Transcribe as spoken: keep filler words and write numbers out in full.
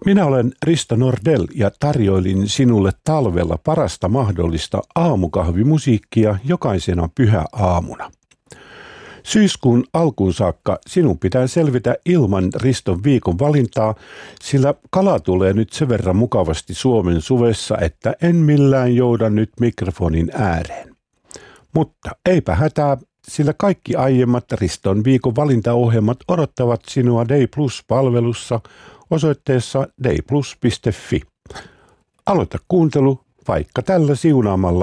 Minä olen Risto Nordell ja tarjoilin sinulle talvella parasta mahdollista aamukahvimusiikkia jokaisena pyhäaamuna. Syyskuun alkuun saakka sinun pitää selvitä ilman Riston viikon valintaa, sillä kala tulee nyt sen verran mukavasti Suomen suvessa, että en millään jouda nyt mikrofonin ääreen. Mutta eipä hätää, sillä kaikki aiemmat Riston viikon valintaohjelmat odottavat sinua Day Plus-palvelussa osoitteessa day plus piste fi. Aloita kuuntelu vaikka tällä siunaamalla